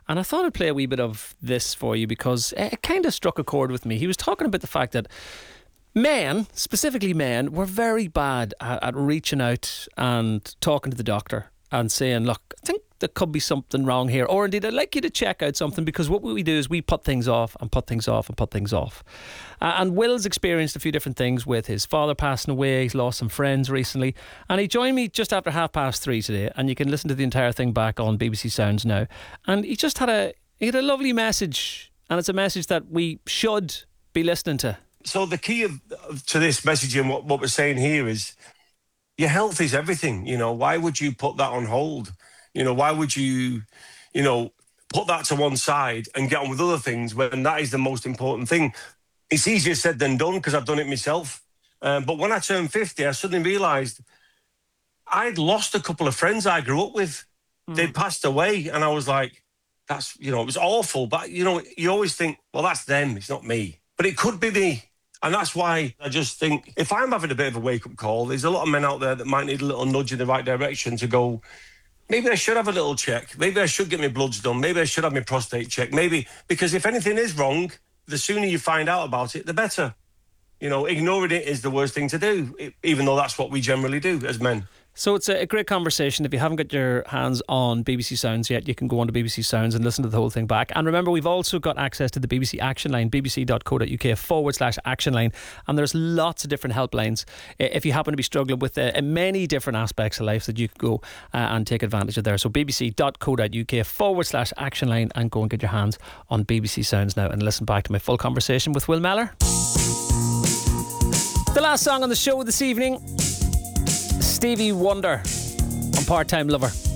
And I thought I'd play a wee bit of this for you because it kind of struck a chord with me. He was talking about the fact that men, specifically men, were very bad at reaching out and talking to the doctor and saying, look, I think there could be something wrong here, or indeed I'd like you to check out something, because what we do is we put things off and put things off and put things off. And Will's experienced a few different things with his father passing away. He's lost some friends recently, and he joined me just after 3:30 today, and you can listen to the entire thing back on BBC Sounds now. And he just had a lovely message, and it's a message that we should be listening to. So the key to this message and what we're saying here is your health is everything. You know, why would you put that on hold? You know, why would you, put that to one side and get on with other things when that is the most important thing? It's easier said than done, because I've done it myself. But when I turned 50, I suddenly realised I'd lost a couple of friends I grew up with. They'd passed away, and I was like, that's, it was awful. But, you always think, well, that's them, it's not me. But it could be me. And that's why I just think if I'm having a bit of a wake-up call, there's a lot of men out there that might need a little nudge in the right direction to go, maybe I should have a little check. Maybe I should get my bloods done. Maybe I should have my prostate checked. Maybe, because if anything is wrong, the sooner you find out about it, the better. Ignoring it is the worst thing to do, even though that's what we generally do as men. So it's a great conversation. If you haven't got your hands on BBC Sounds yet, you can go on to BBC Sounds and listen to the whole thing back. And remember, we've also got access to the BBC Action Line, bbc.co.uk/action line. And there's lots of different helplines if you happen to be struggling with many different aspects of life that you can go and take advantage of there. So bbc.co.uk/action line, and go and get your hands on BBC Sounds now and listen back to my full conversation with Will Mellor. The last song on the show this evening, Stevie Wonder on Part-Time Lover.